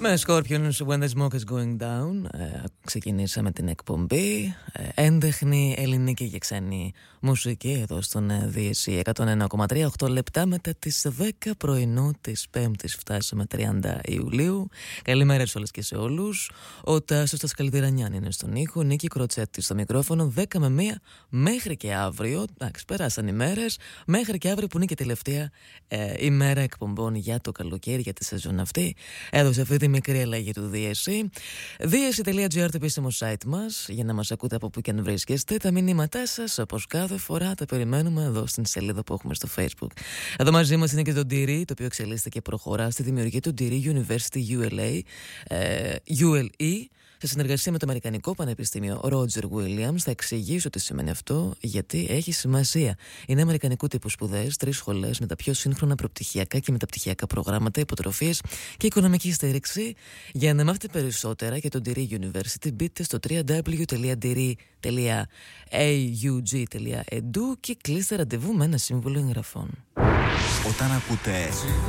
Με Scorpions When the Smoke is Going Down ξεκινήσαμε την εκπομπή. Έντεχνη ελληνική και ξένη μουσική εδώ στον DSC 101,3. 8 λεπτά μετά τις 10 πρωινό της Πέμπτης φτάσαμε 30 Ιουλίου. Καλημέρα σε όλες και σε όλους. Ο Τάσος Τασκαλιδηρανιάν είναι στον ήχο, Νίκη Κροτσέτη στο μικρόφωνο. 10 με 1 μέχρι και αύριο. Εντάξει, περάσαν οι μέρες. Μέχρι και αύριο που είναι και τελευταία ημέρα εκπομπών για το καλοκαίρι, για τη σεζόν αυτή. Έδωσε αυτή τη μικρή αλλαγή του DSC. DSC.gr, το επίσημο site μας, για να μας ακούτε από που και αν βρίσκεστε. Τα μηνύματά σας, όπως κάθε φορά, τα περιμένουμε εδώ στην σελίδα που έχουμε στο Facebook. Εδώ μαζί μας είναι και το Ντυρί, το οποίο εξελίσσεται και προχωρά στη δημιουργία του Ντυρί University ULE. Σε συνεργασία με το Αμερικανικό Πανεπιστήμιο Roger Williams. Θα εξηγήσω τι σημαίνει αυτό, γιατί έχει σημασία. Είναι αμερικανικού τύπου σπουδές, 3 σχολές με τα πιο σύγχρονα προπτυχιακά και μεταπτυχιακά προγράμματα, υποτροφίες και οικονομική στήριξη. Για να μάθετε περισσότερα για το Ντυρί University, μπείτε στο www.diri.aug.edu και κλείστε ραντεβού με ένα σύμβολο εγγραφών. Όταν ακούτε